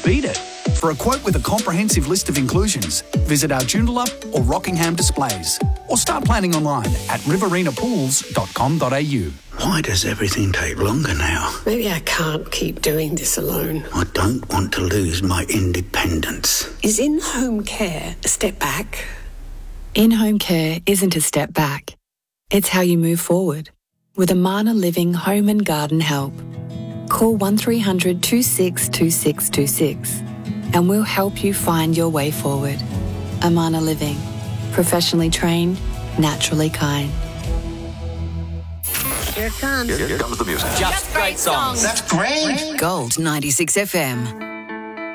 Beat it. For a quote with a comprehensive list of inclusions, visit our Joondalup or Rockingham displays, or start planning online at riverinaPools.com.au. Why does everything take longer now? Maybe I can't keep doing this alone. I don't want to lose my independence. Is in-home care a step back? In-home care isn't a step back. It's how you move forward. With Amana Living Home and Garden Help. Call 1300 26 2626 and we'll help you find your way forward. Amana Living. Professionally trained, naturally kind. Here it comes. Here comes the music. Just great songs. That's great. Gold 96 FM.